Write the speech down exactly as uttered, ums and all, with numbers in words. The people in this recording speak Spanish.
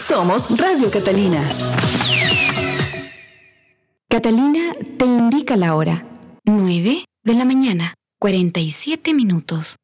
Somos Radio Catalina. Catalina te indica la hora. nueve de la mañana, cuarenta y siete minutos.